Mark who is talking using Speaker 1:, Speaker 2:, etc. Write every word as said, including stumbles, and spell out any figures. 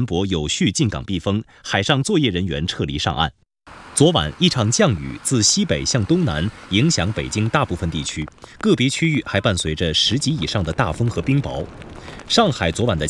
Speaker 1: 舶有序进港避风，海上作业人员撤离上岸。昨晚，一场降雨自西北向东南影响北京大部分地区，个别区域还伴随着十级以上的大风和冰雹。上海昨晚的